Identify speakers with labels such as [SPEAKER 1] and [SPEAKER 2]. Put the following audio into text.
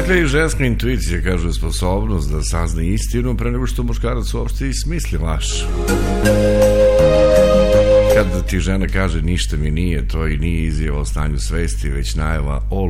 [SPEAKER 1] Dakle, i ženska intuicija, kažu, sposobnost da sazna istinu pre nego što muškarac uopšte i smisli laž. Kada ti žena kaže ništa mi nije, to i nije izjava o stanju svesti, već najava o